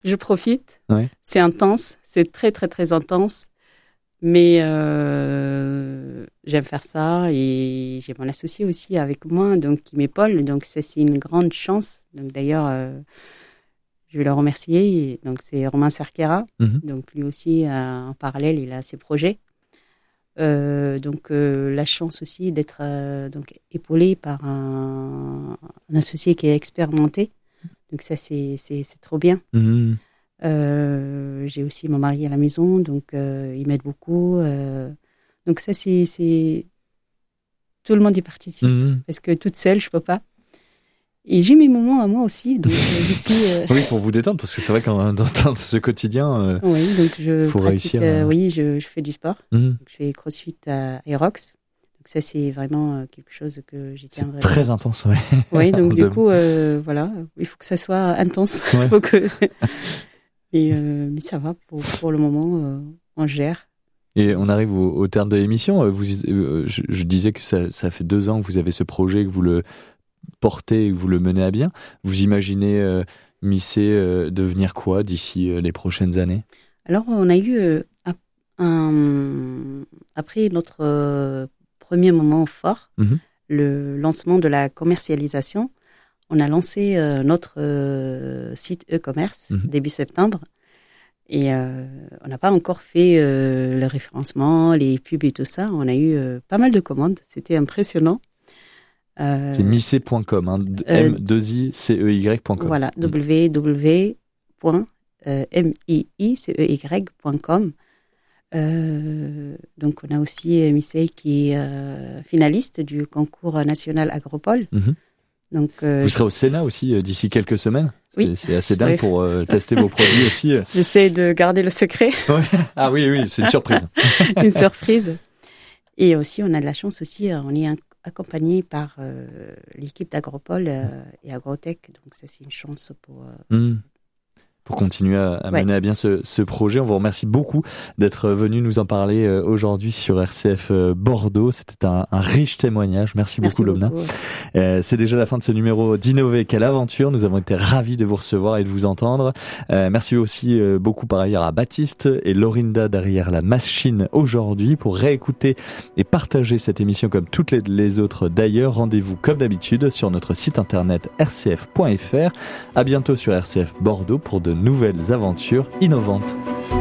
Je profite. Ouais. C'est intense. C'est très, très, très intense. Mais j'aime faire ça et j'ai mon associé aussi avec moi, donc qui m'épaule. Donc ça, c'est une grande chance. Donc d'ailleurs, je vais le remercier. Donc c'est Romain Cerquera. Donc lui aussi, en parallèle, il a ses projets. La chance aussi d'être donc épaulé par un associé qui est expérimenté. Donc ça, c'est trop bien. J'ai aussi mon mari à la maison, donc il m'aide beaucoup. Donc ça, c'est tout le monde y participe parce que toute seule, je peux pas. Et j'ai mes moments à moi aussi, donc je suis. Oui, pour vous détendre, parce que c'est vrai qu'en dans ce quotidien, oui, donc je faut pratique. réussir. Oui, je fais du sport. Donc, je fais CrossFit à Aerox. Donc ça, c'est vraiment quelque chose que j'y tiens vraiment. Très intense, ouais. Oui, donc du coup, voilà, il faut que ça soit intense. Ouais. Faut que. Mais ça va, pour le moment, on gère. Et on arrive au terme de l'émission. Je disais que ça fait 2 ans que vous avez ce projet, que vous le portez et que vous le menez à bien. Vous imaginez, Missé, devenir quoi d'ici les prochaines années ? Alors, on a eu, après notre premier moment fort, le lancement de la commercialisation, on a lancé notre site e-commerce début septembre. Et on n'a pas encore fait le référencement, les pubs et tout ça. On a eu pas mal de commandes. C'était impressionnant. C'est missé.com, hein, M2ICEY.com. Voilà, www.miicey.com. Donc, on a aussi Missey qui est finaliste du concours national Agropole. Donc, vous serez au Sénat aussi d'ici quelques semaines. Oui, c'est assez dingue pour tester vos produits aussi. J'essaie de garder le secret. Ouais. Ah oui, c'est une surprise. Une surprise. Et aussi, on a de la chance aussi, on est accompagné par l'équipe d'Agropole et Agrotech. Donc ça, c'est une chance pour continuer à mener à bien ce projet. On vous remercie beaucoup d'être venu nous en parler aujourd'hui sur RCF Bordeaux. C'était un riche témoignage. Merci beaucoup, Lobna. C'est déjà la fin de ce numéro d'Innover. Quelle aventure. Nous avons été ravis de vous recevoir et de vous entendre. Merci aussi beaucoup par ailleurs à Baptiste et Lorinda derrière la machine aujourd'hui. Pour réécouter et partager cette émission comme toutes les autres d'ailleurs, rendez-vous comme d'habitude sur notre site internet rcf.fr. À bientôt sur RCF Bordeaux pour de nouvelles aventures innovantes.